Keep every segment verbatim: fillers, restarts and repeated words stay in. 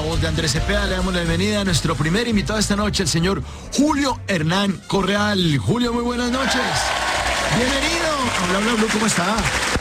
voz de Andrés Cepeda, le damos la bienvenida a nuestro primer invitado esta noche, el señor Julio Hernán Correal. Julio, muy buenas noches. Bienvenido. Bla, bla, bla, ¿cómo está?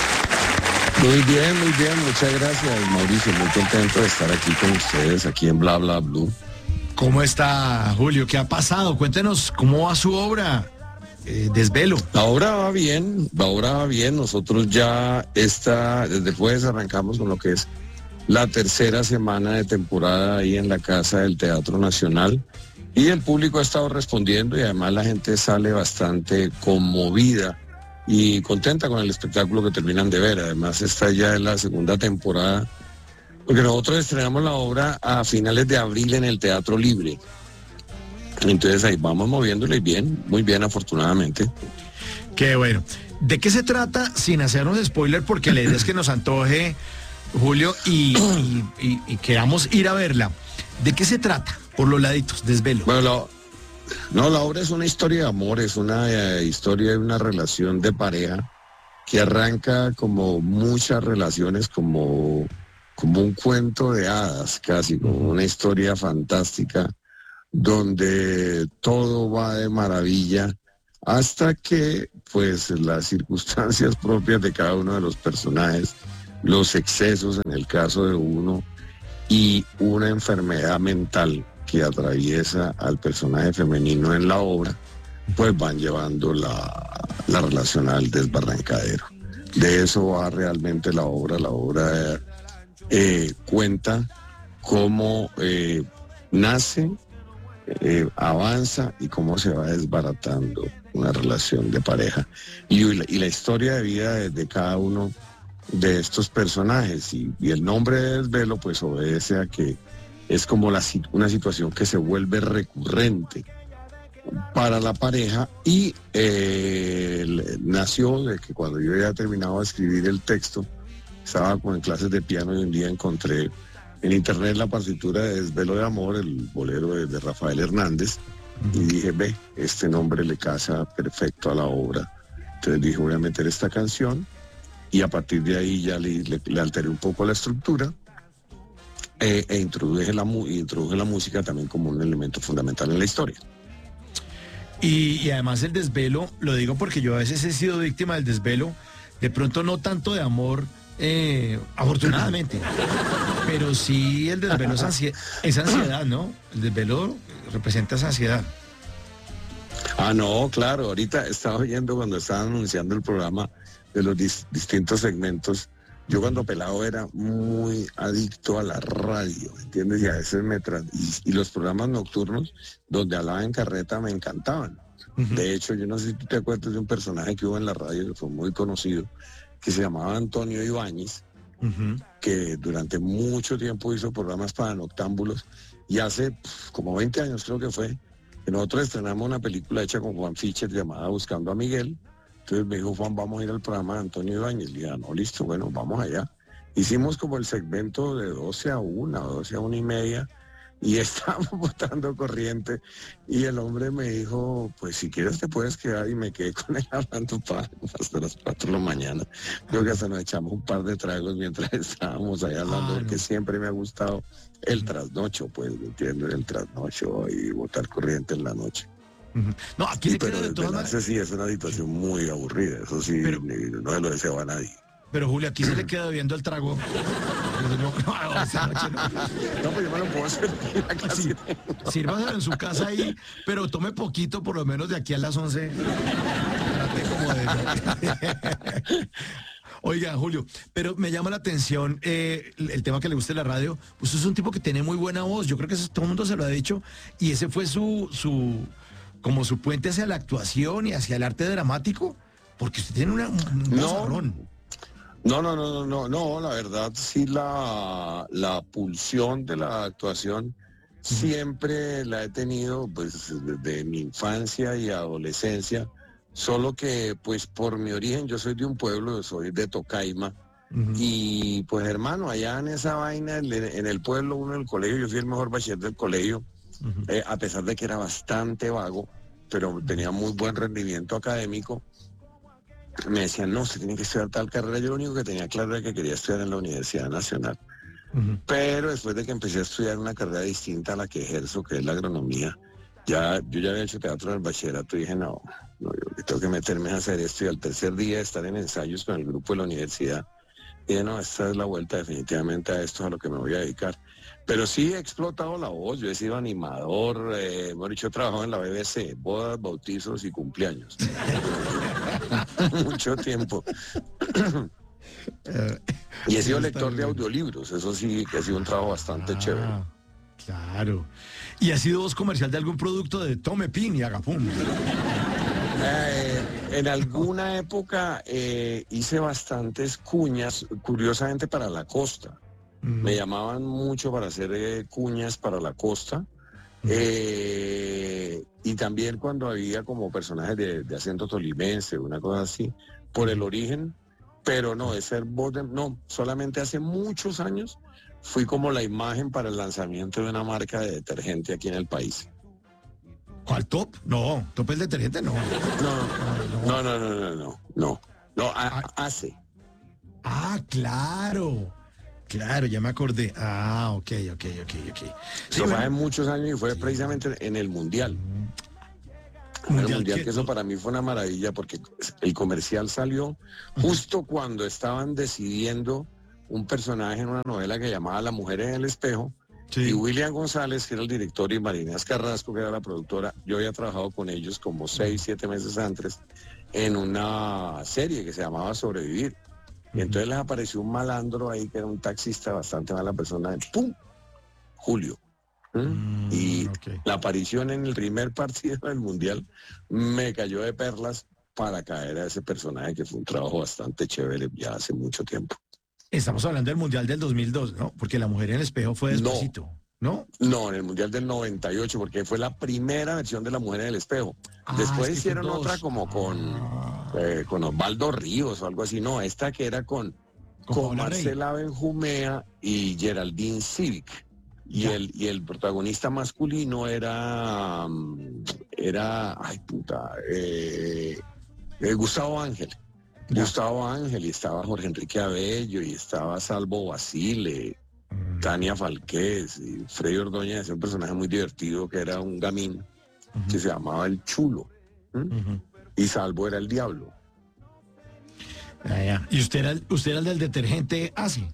Muy bien, muy bien, muchas gracias, Mauricio. Muy contento de estar aquí con ustedes, aquí en Bla Bla Blue. ¿Cómo está, Julio? ¿Qué ha pasado? Cuéntenos cómo va su obra, eh, Desvelo. La obra va bien, la obra va bien. Nosotros ya está, desde el jueves arrancamos con lo que es la tercera semana de temporada ahí en la Casa del Teatro Nacional. Y el público ha estado respondiendo y además la gente sale bastante conmovida y contenta con el espectáculo que terminan de ver. Además está ya en la segunda temporada, porque nosotros estrenamos la obra a finales de abril en el Teatro Libre. Entonces ahí vamos moviéndole bien, muy bien afortunadamente. Qué bueno. ¿De qué se trata? Sin hacernos spoiler, porque la idea es que nos antoje, Julio, y, y, y, y queramos ir a verla. ¿De qué se trata? Por los laditos, Desvelo. Bueno, la, no, la obra es una historia de amor, es una eh, historia de una relación de pareja que arranca como muchas relaciones, como, como un cuento de hadas, casi, como una historia fantástica, donde todo va de maravilla, hasta que, pues, las circunstancias propias de cada uno de los personajes, los excesos en el caso de uno, y una enfermedad mental que atraviesa al personaje femenino en la obra, pues van llevando la, la relación al desbarrancadero. De eso va realmente la obra. La obra eh, cuenta cómo eh, nace, eh, avanza y cómo se va desbaratando una relación de pareja. Y, y la historia de vida de, de cada uno de estos personajes. Y, y el nombre de Desvelo pues obedece a que es como la, una situación que se vuelve recurrente para la pareja y eh, nació de que cuando yo ya terminaba de escribir el texto, estaba con clases de piano y un día encontré en internet la partitura de Desvelo de Amor, el bolero de, de Rafael Hernández, uh-huh. Y dije, ve, este nombre le casa perfecto a la obra. Entonces dije, voy a meter esta canción y a partir de ahí ya le, le, le alteré un poco la estructura. Eh, e introduje la, introduje la música también como un elemento fundamental en la historia. Y, y además el desvelo, lo digo porque yo a veces he sido víctima del desvelo, de pronto no tanto de amor, eh, afortunadamente, pero sí el desvelo es ansiedad, es ansiedad, ¿no? El desvelo representa esa ansiedad. Ah, no, claro, ahorita estaba oyendo cuando estaban anunciando el programa de los dis- distintos segmentos. Yo cuando pelado era muy adicto a la radio, ¿entiendes? Y a veces me tra- y, y los programas nocturnos donde hablaba en carreta me encantaban. Uh-huh. De hecho, yo no sé si tú te acuerdas de un personaje que hubo en la radio que fue muy conocido, que se llamaba Antonio Ibáñez, uh-huh. que durante mucho tiempo hizo programas para noctámbulos, y hace pff, como veinte años creo que fue, que nosotros estrenamos una película hecha con Juan Fischer llamada Buscando a Miguel. Entonces me dijo, Juan, vamos a ir al programa de Antonio Ibáñez. Le dije, no, listo, bueno, vamos allá. Hicimos como el segmento de doce a una, doce a una y media, y estábamos botando corriente. Y el hombre me dijo, pues si quieres te puedes quedar, y me quedé con él hablando para, hasta las cuatro de la mañana. Creo que hasta nos echamos un par de tragos mientras estábamos allá hablando, ah, porque no. Siempre me ha gustado el trasnocho, pues, ¿entiendes? El trasnocho y botar corriente en la noche. No, aquí sí, le pero de todas maneras sí es una situación muy aburrida, eso sí, pero, no se lo deseo a nadie. Pero Julio, aquí se le queda viendo el trago. No, no, no, esa noche no. No, pues yo me lo puedo servir acá. Sí, sírvaselo en su casa ahí, pero tome poquito, por lo menos de aquí a las once. Trate como de... Oiga, Julio, pero me llama la atención eh, el, el tema que le gusta de la radio. Pues usted es un tipo que tiene muy buena voz, yo creo que eso, todo el mundo se lo ha dicho, y ese fue su... su como su puente hacia la actuación y hacia el arte dramático, porque usted tiene una, un vozarrón. No, no, no, no, no, no, la verdad sí la, la pulsión de la actuación siempre la he tenido pues desde mi infancia y adolescencia, solo que pues por mi origen yo soy de un pueblo, soy de Tocaima, uh-huh. Y pues hermano, allá en esa vaina, en, en el pueblo uno en el colegio, yo fui el mejor bachiller del colegio, uh-huh. eh, a pesar de que era bastante vago, pero tenía muy buen rendimiento académico. Me decían, no, usted tiene que estudiar tal carrera. Yo lo único que tenía claro era que quería estudiar en la Universidad Nacional. Uh-huh. Pero después de que empecé a estudiar una carrera distinta a la que ejerzo, que es la agronomía, ya yo ya había hecho teatro en el bachillerato y dije, no, no, yo tengo que meterme a hacer esto. Y al tercer día de estar en ensayos con el grupo de la universidad, dije, no, esta es la vuelta definitivamente a esto, a lo que me voy a dedicar. Pero sí he explotado la voz, yo he sido animador, eh, hemos dicho, he trabajado en la B B C, bodas, bautizos y cumpleaños. Mucho tiempo. Y he sido lector de audiolibros, eso sí, que ha sido un trabajo bastante ah, chévere. Claro. ¿Y ha sido voz comercial de algún producto de Tome Pin y Agapum? Eh, en alguna época eh, hice bastantes cuñas, curiosamente para la costa. Uh-huh. Me llamaban mucho para hacer eh, cuñas para la costa. Uh-huh. Eh, y también cuando había como personajes de, de acento tolimense, una cosa así, por el origen. Pero no, de ser voz de, no, solamente hace muchos años fui como la imagen para el lanzamiento de una marca de detergente aquí en el país. ¿Cuál Top? No, Top el detergente no. No, no, no, no, no, no, no, no, a, hace. Ah, claro, claro, ya me acordé. Ah, ok, ok, ok, ok. Sí, fue hace muchos años y fue sí. precisamente en el Mundial. Mundial, el mundial que eso para mí fue una maravilla porque el comercial salió justo cuando estaban decidiendo un personaje en una novela que llamaba La Mujer en el Espejo. Sí. Y William González, que era el director, y Marina Carrasco, que era la productora, yo había trabajado con ellos como seis, siete meses antes en una serie que se llamaba Sobrevivir. Y entonces les apareció un malandro ahí que era un taxista bastante mala persona, ¡pum! Julio. ¿Mm? Y okay. La aparición en el primer partido del Mundial me cayó de perlas para caer a ese personaje, que fue un trabajo bastante chévere ya hace mucho tiempo. Estamos hablando del Mundial del dos mil dos, ¿no? Porque La Mujer en el Espejo fue Despacito, ¿no? No, no, en el Mundial del noventa y ocho, porque fue la primera versión de La Mujer en el Espejo. Ah, después es que hicieron otra como con, ah. eh, con Osvaldo Ríos o algo así. No, esta que era con, con Marcela Benjumea y Geraldine Civic. Y el, y el protagonista masculino era, era, ay puta, eh, eh, Gustavo Ángel. Ya. Gustavo Ángel, y estaba Jorge Enrique Abello, y estaba Salvo Basile, mm. Tania Falqués, y Freddy Ordóñez, un personaje muy divertido que era un gamín, uh-huh. que se llamaba El Chulo. Uh-huh. Y Salvo era el Diablo. Ah, ya. ¿Y usted era, usted era el del detergente Asi?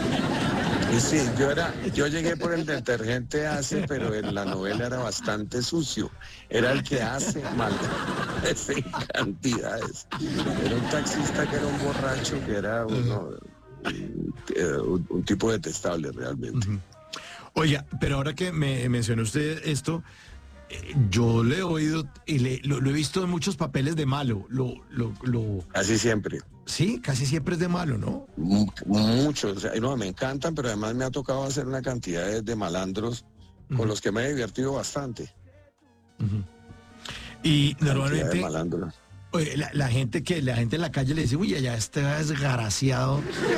Sí, yo era, yo llegué por el detergente hace, pero en la novela era bastante sucio. Era el que hace mal en cantidades. Era un taxista que era un borracho, que era uno, un, un, un tipo detestable realmente. Uh-huh. Oiga, pero ahora que me mencionó usted esto, eh, yo le he oído y le, lo, lo he visto en muchos papeles de malo. Lo, lo, lo... Casi siempre. Sí, casi siempre es de malo, ¿no? Muchos, o sea, no, me encantan, pero además me ha tocado hacer una cantidad de, de malandros uh-huh. con los que me he divertido bastante. Uh-huh. Y normalmente, oye, la, la gente que la gente en la calle le dice, uy, allá está desgraciado.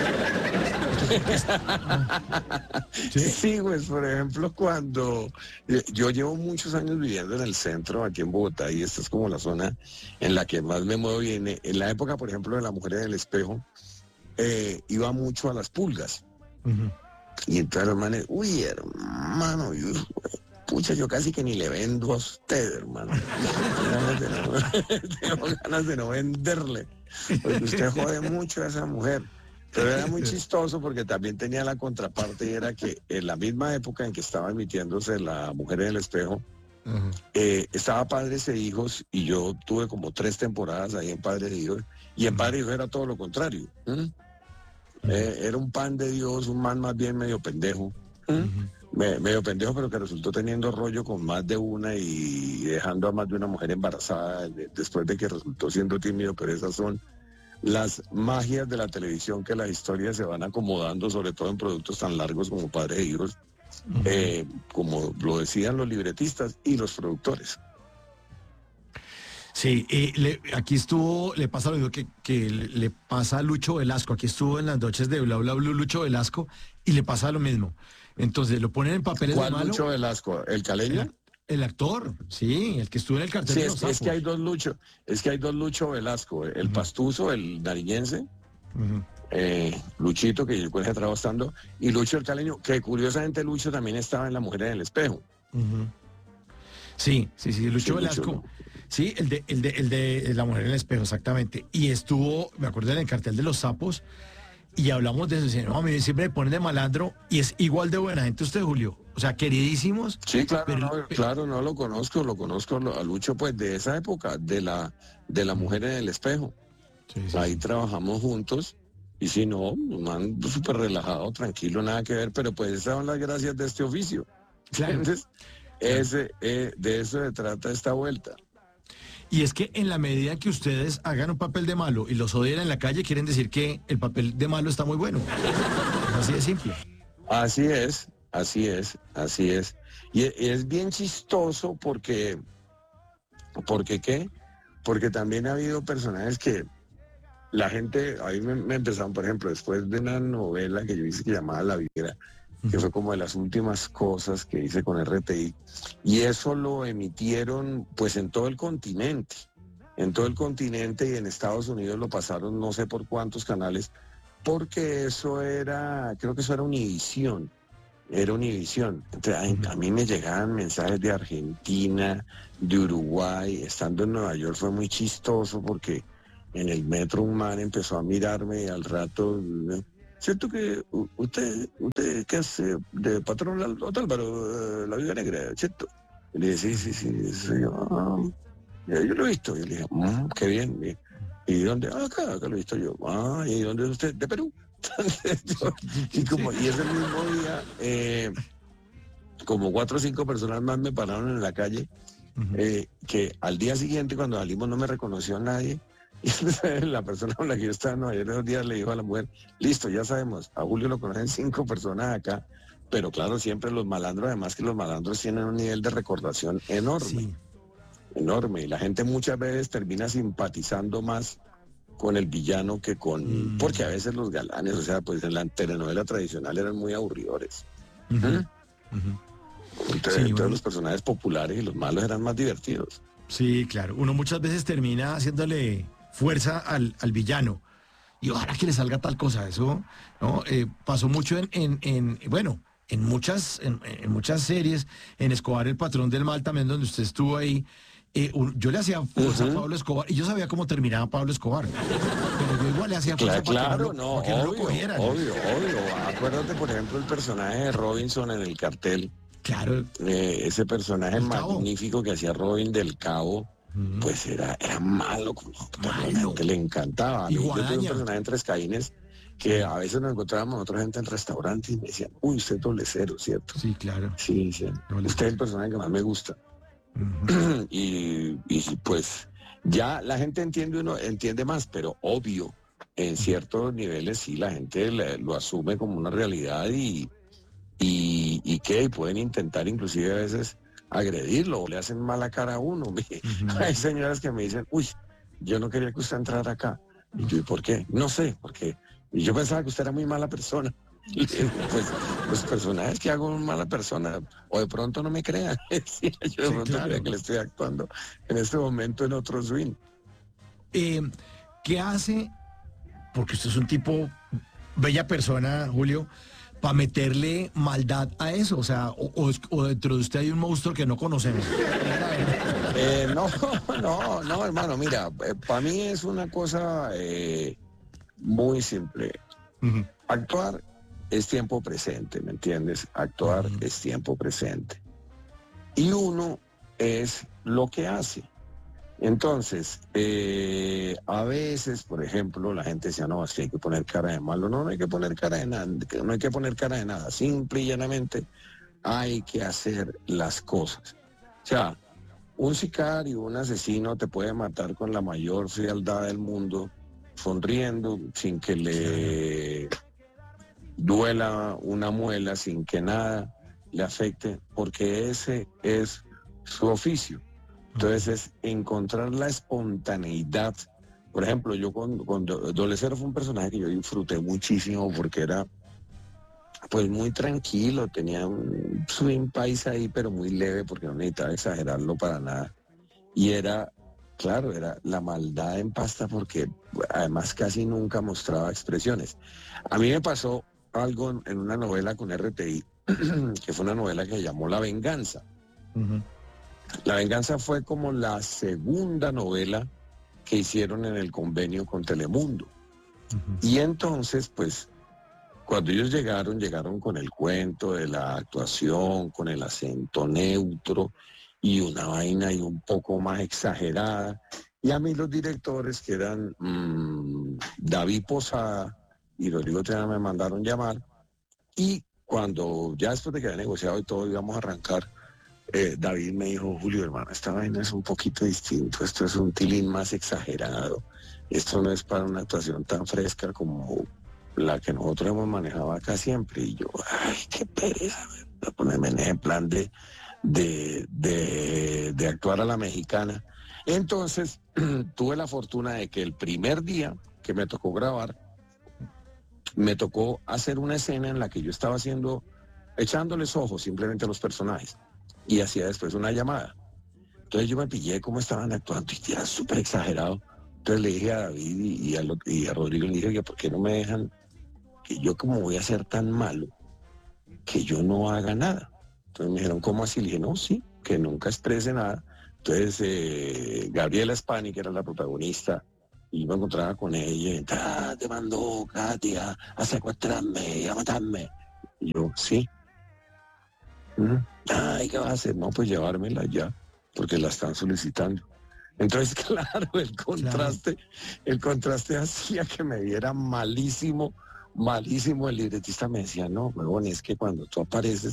¿Sí? Sí, pues por ejemplo, cuando yo llevo muchos años viviendo en el centro, aquí en Bogotá, y esta es como la zona en la que más me muevo, y en, en la época, por ejemplo, de La Mujer en el Espejo, eh, iba mucho a las pulgas. Uh-huh. Y entonces los manes, uy, hermano, yo, pucha, yo casi que ni le vendo a usted, hermano. Tengo ganas de no venderle, porque usted jode mucho a esa mujer. Pero era muy chistoso porque también tenía la contraparte, y era que en la misma época en que estaba emitiéndose La Mujer en el Espejo, uh-huh. eh, estaba Padres e Hijos, y yo tuve como tres temporadas ahí en Padres e Hijos, y en uh-huh. Padres e Hijos era todo lo contrario. ¿Mm? Uh-huh. Eh, era un pan de Dios, un man más bien medio pendejo, ¿Mm? uh-huh. Me, medio pendejo, pero que resultó teniendo rollo con más de una y dejando a más de una mujer embarazada de, después de que resultó siendo tímido. Pero esas son las magias de la televisión, que las historias se van acomodando, sobre todo en productos tan largos como Padres e Hijos, uh-huh. eh, como lo decían los libretistas y los productores. Sí, eh, le, aquí estuvo, le pasa lo mismo que, que le, le pasa a Lucho Velasco. Aquí estuvo en las noches de Bla Bla Blue Lucho Velasco, y le pasa lo mismo. Entonces lo ponen en papeles de malo. ¿Cuál Lucho Velasco? ¿El caleño? El, el actor, sí, el que estuvo en el cartel sí, de los es, sapos. es que hay dos Lucho, es que hay dos Lucho Velasco, el uh-huh. pastuso, el nariñense, uh-huh. eh, Luchito, que yo con ese trabajo estando, y Lucho el Caleño, que curiosamente Lucho también estaba en La Mujer en el Espejo. Ujú. Sí, sí, sí, Lucho Sí, Lucho, Velasco. ¿no? Sí, el de, el de, el de La Mujer en el Espejo, exactamente. Y estuvo, me acuerdo en el cartel de los sapos, y hablamos de eso. Decían, no, a mí siempre me ponen de malandro, y es igual de buena gente usted, Julio. O sea, queridísimos, Sí, claro, pero... no, pe- claro, no lo conozco, lo conozco a Lucho pues de esa época, de la, de La Mujer en el Espejo. Sí, sí, Ahí sí. trabajamos juntos. Y si no, un man súper relajado, tranquilo, nada que ver, pero pues esas son las gracias de este oficio. Claro, ¿Entiendes? claro. Ese, eh, de eso se trata esta vuelta. Y es que en la medida que ustedes hagan un papel de malo y los odien en la calle, quieren decir que el papel de malo está muy bueno. Es así de simple. Así es, así es, así es. Y e- es bien chistoso porque, ¿porque qué? Porque también ha habido personajes que la gente, a mí me, me empezaron, por ejemplo, después de una novela que yo hice que llamaba La Viera, que fue como de las últimas cosas que hice con R T I, y eso lo emitieron pues en todo el continente, en todo el continente, y en Estados Unidos lo pasaron no sé por cuántos canales, porque eso era, creo que eso era Univisión, era Univisión. Entonces, a, a mí me llegaban mensajes de Argentina, de Uruguay, estando en Nueva York fue muy chistoso porque en el metro un man empezó a mirarme y al rato, eh, ¿cierto que u- usted, usted qué hace de patrón Al- Otálvaro, eh, la Viuda Negra, cierto? Y le dije, sí, sí, sí, sí, yo, ah, ya, yo lo he visto. Y le dije, "Mm, qué bien. Y, ¿y dónde? Ah, acá, acá lo he visto yo. Ah, ¿y dónde es usted? De Perú. Entonces, yo- y como, y ese mismo día, eh, como cuatro o cinco personas más me pararon en la calle, Ujú. eh, que al día siguiente, cuando salimos, no me reconoció nadie. Y entonces, la persona con la que yo estaba en Nueva York esos días le dijo a la mujer, listo, ya sabemos, a Julio lo conocen cinco personas acá, pero claro, siempre los malandros, además que los malandros tienen un nivel de recordación enorme, Sí. enorme, y la gente muchas veces termina simpatizando más con el villano que con, porque a Mm. veces los galanes, o sea, pues en la telenovela tradicional eran muy aburridores. Ujú, ¿Mm? ujú. Entonces, Sí, entonces uno, los personajes populares y los malos eran más divertidos. sí, claro. Uno muchas veces termina haciéndole fuerza al, al villano. Y ojalá que le salga tal cosa. Eso, ¿no? Eh, pasó mucho en, en, en, bueno, en muchas, en, en muchas series, en Escobar, el patrón del mal, también donde usted estuvo ahí. Eh, un- yo le hacía fuerza a Ujú. Pablo Escobar y yo sabía cómo terminaba Pablo Escobar. Pero yo igual le hacía Cla- fuerza para que no claro, lo, no, para que no lo obvio, cogieran. obvio, obvio. Acuérdate, por ejemplo, el personaje de Robinson en el cartel, Claro, eh, ese personaje el cabo. magnífico que hacía Robin del Cabo, Ujú. pues era, era malo, pero a la Malo. gente le encantaba. A Y mí, yo tuve un Guadaña. personaje en Tres Caínes que a veces nos encontrábamos otra gente en restaurantes y me decían, uy, usted es doble cero, ¿cierto? Sí, claro. Sí, sí. No les- Usted es el personaje que más me gusta. Ujú. y, y pues ya la gente entiende uno entiende más, pero obvio, en ciertos niveles sí la gente le- lo asume como una realidad y, y, y qué, y pueden intentar inclusive a veces agredirlo o le hacen mala cara a uno. Ujú. Hay señoras que me dicen, uy, yo no quería que usted entrara acá. Y yo, ¿y por qué? No sé, porque y yo pensaba que usted era muy mala persona. Y le digo, pues los personajes que hago mala persona, o de pronto no me crean. Sí, yo de Sí, pronto crea claro. que le estoy actuando en este momento en otro swing. Eh, ¿Qué hace? Porque usted es un tipo, bella persona, Julio, para meterle maldad a eso. O sea, o, o es- o dentro de usted hay un monstruo que no conocemos. Eh, no, no, no, hermano, mira, para mí es una cosa eh, muy simple. Ujú, Actuar es tiempo presente, ¿me entiendes? Actuar ujú. es tiempo presente. Y uno es lo que hace. Entonces, eh, a veces, por ejemplo, la gente decía, no, es que hay que poner cara de malo. No, no hay que poner cara de nada, no hay que poner cara de nada. Simple y llanamente hay que hacer las cosas. O sea, un sicario, un asesino te puede matar con la mayor frialdad del mundo, sonriendo, sin que Claro. le duela una muela, sin que nada le afecte, porque ese es su oficio. Entonces es encontrar la espontaneidad. Por ejemplo, yo con, con Do- Doble Cero fue un personaje que yo disfruté muchísimo porque era pues muy tranquilo, tenía un swing paisa ahí, pero muy leve porque no necesitaba exagerarlo para nada. Y era claro, era la maldad en pasta porque además casi nunca mostraba expresiones. A mí me pasó algo en, en una novela con R T I, que fue una novela que se llamó La Venganza. Ujú. La Venganza fue como la segunda novela que hicieron en el convenio con Telemundo. Ujú. Y entonces, pues, cuando ellos llegaron, llegaron con el cuento de la actuación, con el acento neutro y una vaina y un poco más exagerada. Y a mí los directores, que eran mmm, David Posada y Rodrigo Triana, me mandaron llamar. Y cuando ya después de que había negociado y todo íbamos a arrancar, eh, David me dijo: Julio, hermano, esta vaina es un poquito distinto, esto es un tilín más exagerado, esto no es para una actuación tan fresca como la que nosotros hemos manejado acá siempre. Y yo, ay, qué pereza, voy a ponerme en ese plan de, de, de, de actuar a la mexicana. Entonces, tuve la fortuna de que el primer día que me tocó grabar, me tocó hacer una escena en la que yo estaba haciendo, echándoles ojos simplemente a los personajes, y hacía después una llamada. Entonces yo me pillé cómo estaban actuando y era súper exagerado. Entonces le dije a David y, y, a, lo, y a Rodrigo, le dije: oye, ¿por qué no me dejan que yo, como voy a ser tan malo, que yo no haga nada? Entonces me dijeron: ¿cómo así? Le dije: no, sí, que nunca exprese nada. Entonces eh, Gabriela Spani, que era la protagonista, y yo me encontraba con ella, y, ah, te mandó Katia a secuestrarme, a matarme. Y yo, sí. ¿Mm? Ay, ¿qué vas a hacer? No, pues llevármela ya, porque la están solicitando. Entonces, claro, el contraste, el contraste hacía que me viera malísimo, malísimo. El libretista me decía: no, huevón, es que cuando tú apareces